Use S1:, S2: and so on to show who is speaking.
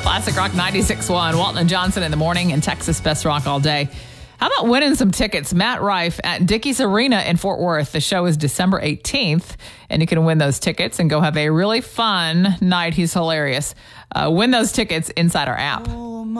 S1: Classic Rock 96.1. Walton and Johnson in the morning and Texas Best Rock all day. How about winning some tickets? Matt Rife at Dickies Arena in Fort Worth. The show is December 18th, and you can win those tickets and go have a really fun night. He's hilarious. Win those tickets inside our app.